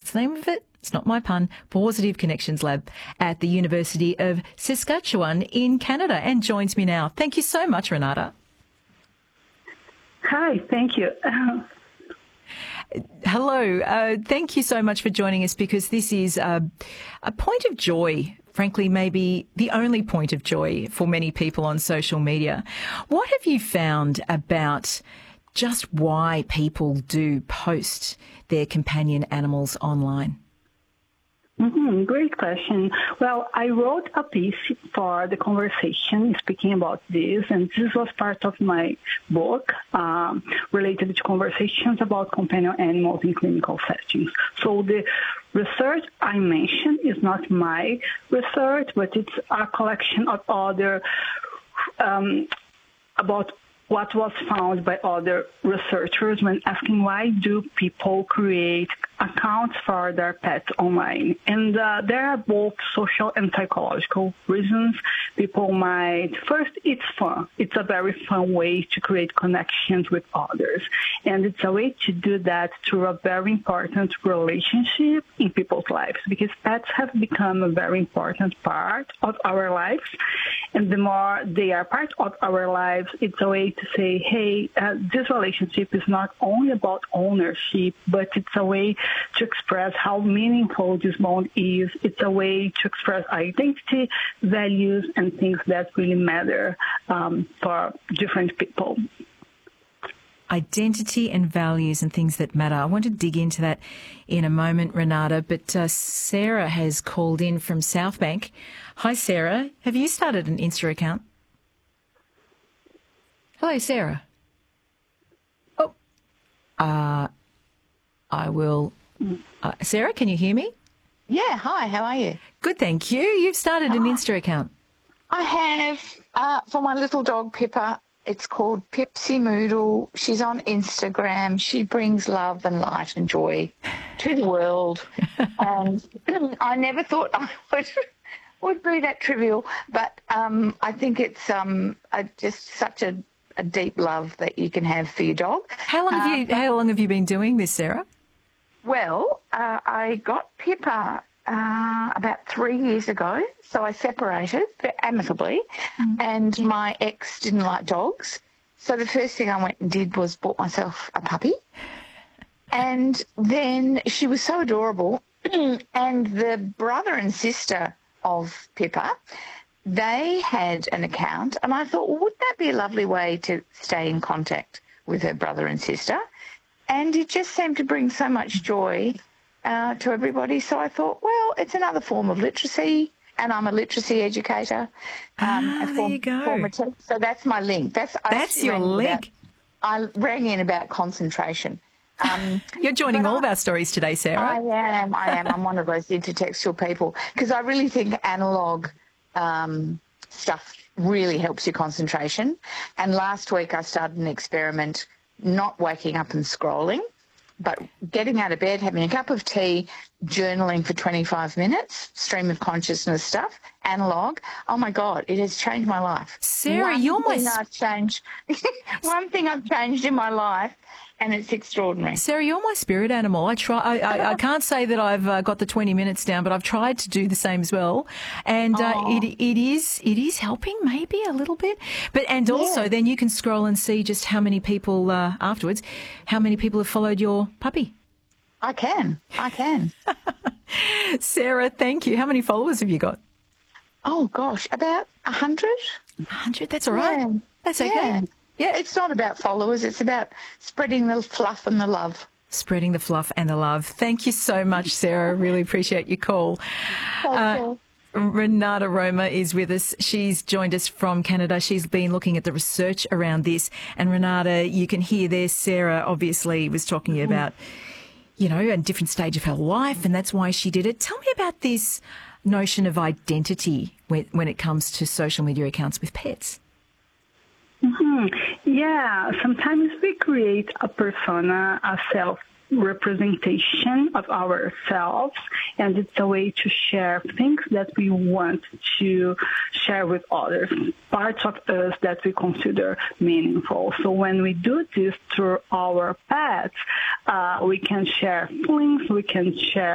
What's the name of it? It's not my pun. Positive Connections Lab at the University of Saskatchewan in Canada, and joins me now. Thank you so much, Renata. Hi, thank you. Hello. Thank you so much for joining us, because this is a point of joy, frankly, maybe the only point of joy for many people on social media. What have you found about just why people do post their companion animals online? Great question. Well, I wrote a piece for the conversation speaking about this, and this was part of my book related to conversations about companion animals in clinical settings. So the research I mentioned is not my research, but it's a collection of other about what was found by other researchers when asking why do people create accounts for their pets online. And there are both social and psychological reasons. People might, first, it's fun. It's a very fun way to create connections with others. And it's a way to do that through a very important relationship in people's lives, because pets have become a very important part of our lives. And the more they are part of our lives, it's a way to say, hey, this relationship is not only about ownership, but it's a way to express how meaningful this bond is. It's a way to express identity, values, and things that really matter for different people. Identity and values and things that matter. I want to dig into that in a moment, Renata, but Sarah has called in from Southbank. Hi, Sarah. Have you started an Insta account? Hello, Sarah. Oh, I will. Sarah, can you hear me? Yeah, hi, how are you? Good, thank you. You've started an Insta account. I have, for my little dog Pippa. It's called Pipsy Moodle. She's on Instagram. She brings love and light and joy to the world. And I never thought I would be that trivial, but I think it's just such a deep love that you can have for your dog. How long have you been doing this, Sarah? Well, I got Pippa about 3 years ago, so I separated amicably, and my ex didn't like dogs, so the first thing I went and did was bought myself a puppy, and then she was so adorable, and the brother and sister of Pippa, they had an account, and I thought, well, wouldn't that be a lovely way to stay in contact with her brother and sister? And it just seemed to bring so much joy to everybody. So I thought, well, it's another form of literacy, and I'm a literacy educator. There you go. So that's my link. That's your link. I rang in about concentration. You're joining all of our stories today, Sarah. I am. I'm one of those intertextual people, because I really think analogue stuff really helps your concentration. And last week I started an experiment, not waking up and scrolling, but getting out of bed, having a cup of tea, journaling for 25 minutes, stream of consciousness stuff, analogue. Oh, my God, it has changed my life. Sarah, one thing I've changed in my life, and it's extraordinary. Sarah, you're my spirit animal. I can't say that I've got the 20 minutes down, but I've tried to do the same as well. And it is helping maybe a little bit. And also then you can scroll and see just how many people afterwards, how many people have followed your puppy. I can. Sarah, thank you. How many followers have you got? Oh, gosh, about 100. 100? That's all right. Yeah. That's okay. Yeah, it's not about followers. It's about spreading the fluff and the love. Spreading the fluff and the love. Thank you so much, Sarah. Really appreciate your call. Renata Roma is with us. She's joined us from Canada. She's been looking at the research around this. And Renata, you can hear there, Sarah obviously was talking about, a different stage of her life, and that's why she did it. Tell me about this notion of identity when it comes to social media accounts with pets. Yeah, sometimes we create a persona, a self-representation of ourselves, and it's a way to share things that we want to share with others, parts of us that we consider meaningful. So when we do this through our pets, we can share feelings, we can share